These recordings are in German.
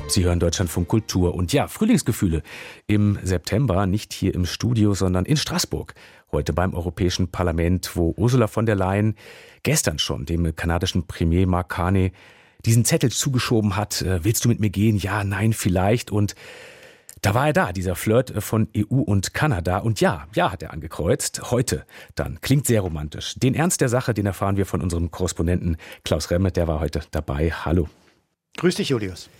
Sie hören Deutschlandfunk Kultur und ja, Frühlingsgefühle im September, nicht hier im Studio, sondern in Straßburg. Heute beim Europäischen Parlament, wo Ursula von der Leyen gestern schon dem kanadischen Premier Mark Carney diesen Zettel zugeschoben hat. Willst du mit mir gehen? Ja, nein, vielleicht. Und da war er da, dieser Flirt von EU und Kanada. Und ja, hat er angekreuzt. Heute dann. Klingt sehr romantisch. Den Ernst der Sache, den erfahren wir von unserem Korrespondenten Klaus Remme. Der war heute dabei. Hallo. Grüß dich, Julius.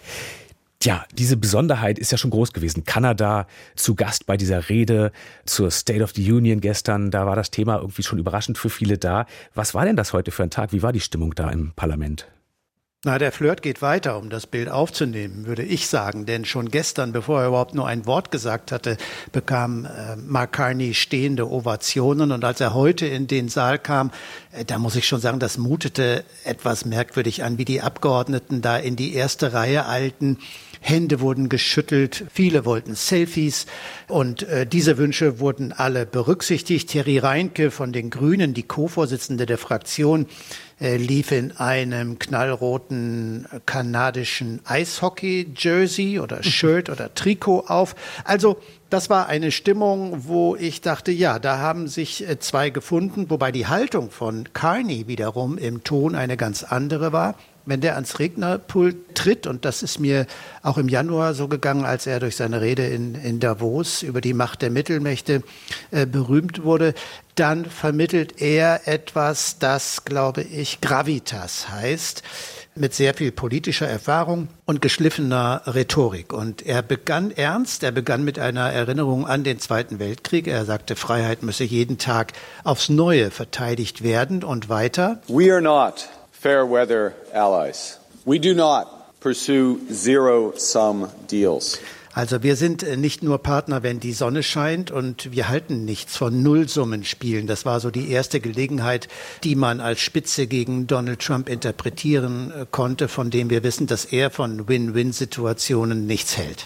Ja, diese Besonderheit ist ja schon groß gewesen. Kanada zu Gast bei dieser Rede zur State of the Union gestern. Da war das Thema irgendwie schon überraschend für viele da. Was war denn das heute für ein Tag? Wie war die Stimmung da im Parlament? Na, der Flirt geht weiter, um das Bild aufzunehmen, würde ich sagen. Denn schon gestern, bevor er überhaupt nur ein Wort gesagt hatte, bekam Mark Carney stehende Ovationen. Und als er heute in den Saal kam, da muss ich schon sagen, das mutete etwas merkwürdig an, wie die Abgeordneten da in die erste Reihe eilten. Hände wurden geschüttelt, viele wollten Selfies und diese Wünsche wurden alle berücksichtigt. Thierry Reinke von den Grünen, die Co-Vorsitzende der Fraktion, lief in einem knallroten kanadischen Eishockey-Jersey oder Shirt oder Trikot auf. Also das war eine Stimmung, wo ich dachte, ja, da haben sich zwei gefunden, wobei die Haltung von Carney wiederum im Ton eine ganz andere war. Wenn der ans Rednerpult tritt, und das ist mir auch im Januar so gegangen, als er durch seine Rede in Davos über die Macht der Mittelmächte berühmt wurde, dann vermittelt er etwas, das, glaube ich, Gravitas heißt, mit sehr viel politischer Erfahrung und geschliffener Rhetorik. Und er begann ernst, er begann mit einer Erinnerung an den Zweiten Weltkrieg. Er sagte, Freiheit müsse jeden Tag aufs Neue verteidigt werden und weiter. We are not fair weather allies. We do not pursue zero-sum deals. Also wir sind nicht nur Partner, wenn die Sonne scheint, und wir halten nichts von Nullsummenspielen. Das war so die erste Gelegenheit, die man als Spitze gegen Donald Trump interpretieren konnte, von dem wir wissen, dass er von Win-Win-Situationen nichts hält.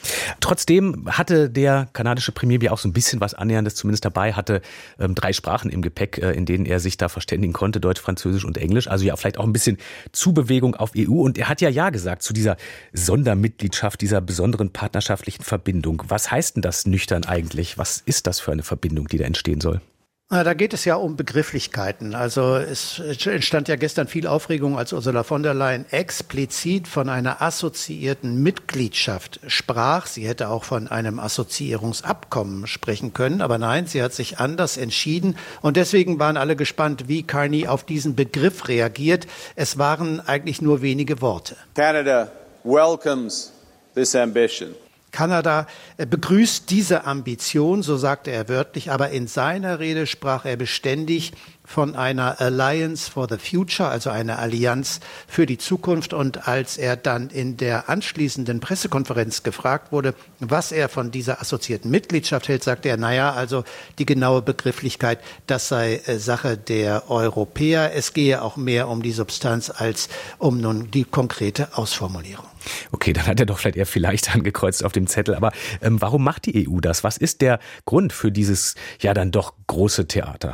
Trotzdem hatte der kanadische Premier, wie auch so ein bisschen was Annäherndes zumindest dabei, hatte 3 Sprachen im Gepäck, in denen er sich da verständigen konnte, Deutsch, Französisch und Englisch. Also ja, vielleicht auch ein bisschen Zubewegung auf EU. Und er hat ja gesagt zu dieser Sondermitgliedschaft, dieser besonderen partnerschaftlichen Verbindung. Was heißt denn das nüchtern eigentlich? Was ist das für eine Verbindung, die da entstehen soll? Da geht es ja um Begrifflichkeiten. Also es entstand ja gestern viel Aufregung, als Ursula von der Leyen explizit von einer assoziierten Mitgliedschaft sprach. Sie hätte auch von einem Assoziierungsabkommen sprechen können, aber nein, sie hat sich anders entschieden. Und deswegen waren alle gespannt, wie Carney auf diesen Begriff reagiert. Es waren eigentlich nur wenige Worte. Canada welcomes this ambition. Kanada begrüßt diese Ambition, so sagte er wörtlich, aber in seiner Rede sprach er beständig von einer Alliance for the Future, also einer Allianz für die Zukunft. Und als er dann in der anschließenden Pressekonferenz gefragt wurde, was er von dieser assoziierten Mitgliedschaft hält, sagte er, also die genaue Begrifflichkeit, das sei Sache der Europäer. Es gehe auch mehr um die Substanz als um nun die konkrete Ausformulierung. Okay, dann hat er doch vielleicht angekreuzt auf dem Zettel. Aber warum macht die EU das? Was ist der Grund für dieses ja dann doch große Theater?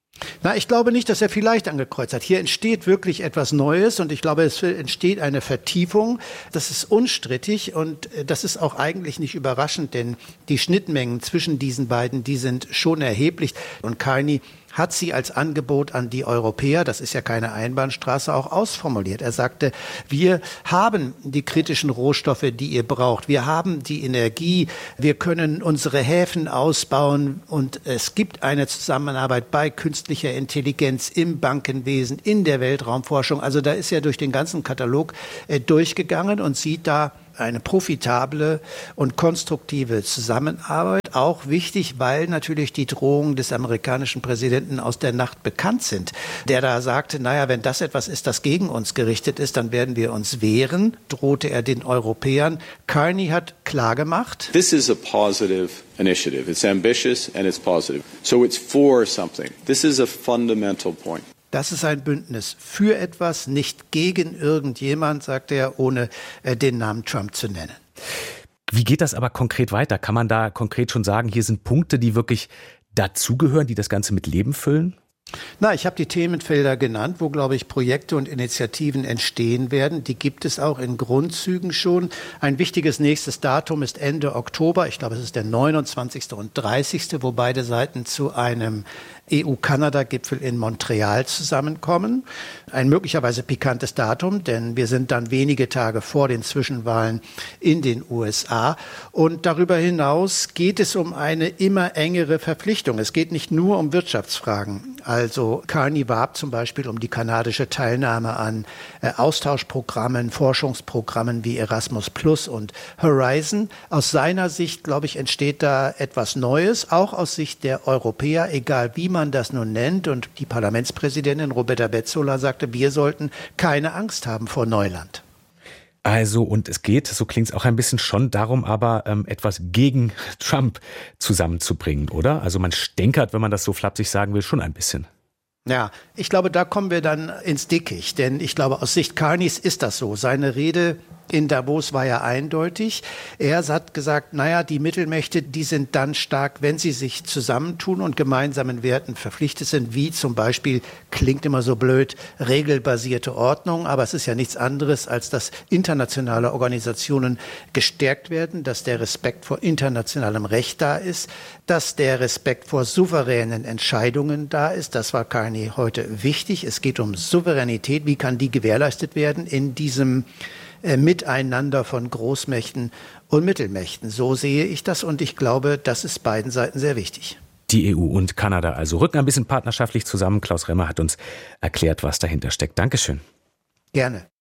Ich glaube nicht, dass er vielleicht angekreuzt hat. Hier entsteht wirklich etwas Neues und ich glaube, es entsteht eine Vertiefung. Das ist unstrittig und das ist auch eigentlich nicht überraschend, denn die Schnittmengen zwischen diesen beiden, die sind schon erheblich. Und Carney hat sie als Angebot an die Europäer, das ist ja keine Einbahnstraße, auch ausformuliert. Er sagte, wir haben die kritischen Rohstoffe, die ihr braucht. Wir haben die Energie. Wir können unsere Häfen ausbauen. Und es gibt eine Zusammenarbeit bei künstlicher Intelligenz im Bankenwesen, in der Weltraumforschung. Also da ist er durch den ganzen Katalog durchgegangen und sieht da eine profitable und konstruktive Zusammenarbeit. Auch wichtig, weil natürlich die Drohungen des amerikanischen Präsidenten aus der Nacht bekannt sind, der da sagte, wenn das etwas ist, das gegen uns gerichtet ist, dann werden wir uns wehren, drohte er den Europäern. Carney hat klargemacht: This is a positive initiative. It's ambitious and it's positive. So it's for something. This is a fundamental point. Das ist ein Bündnis für etwas, nicht gegen irgendjemand, sagte er, ohne den Namen Trump zu nennen. Wie geht das aber konkret weiter? Kann man da konkret schon sagen, hier sind Punkte, die wirklich dazugehören, die das Ganze mit Leben füllen? Na, ich habe die Themenfelder genannt, wo, glaube ich, Projekte und Initiativen entstehen werden. Die gibt es auch in Grundzügen schon. Ein wichtiges nächstes Datum ist Ende Oktober. Ich glaube, es ist der 29. und 30., wo beide Seiten zu einem EU-Kanada-Gipfel in Montreal zusammenkommen. Ein möglicherweise pikantes Datum, denn wir sind dann wenige Tage vor den Zwischenwahlen in den USA. Und darüber hinaus geht es um eine immer engere Verpflichtung. Es geht nicht nur um Wirtschaftsfragen. Also Carney warb zum Beispiel um die kanadische Teilnahme an Austauschprogrammen, Forschungsprogrammen wie Erasmus Plus und Horizon. Aus seiner Sicht, glaube ich, entsteht da etwas Neues, auch aus Sicht der Europäer, egal wie man das nun nennt. Und die Parlamentspräsidentin Roberta Metsola sagte, wir sollten keine Angst haben vor Neuland. Also, und es geht, so klingt es auch ein bisschen schon darum, aber etwas gegen Trump zusammenzubringen, oder? Also man stänkert, wenn man das so flapsig sagen will, schon ein bisschen. Ja, ich glaube, da kommen wir dann ins Dickicht, denn ich glaube, aus Sicht Carneys ist das so. Seine Rede in Davos war ja eindeutig. Er hat gesagt, naja, die Mittelmächte, die sind dann stark, wenn sie sich zusammentun und gemeinsamen Werten verpflichtet sind, wie zum Beispiel, klingt immer so blöd, regelbasierte Ordnung. Aber es ist ja nichts anderes, als dass internationale Organisationen gestärkt werden, dass der Respekt vor internationalem Recht da ist, dass der Respekt vor souveränen Entscheidungen da ist. Das war Carney heute wichtig. Es geht um Souveränität. Wie kann die gewährleistet werden in diesem Miteinander von Großmächten und Mittelmächten. So sehe ich das und ich glaube, das ist beiden Seiten sehr wichtig. Die EU und Kanada also rücken ein bisschen partnerschaftlich zusammen. Klaus Remmer hat uns erklärt, was dahinter steckt. Dankeschön. Gerne.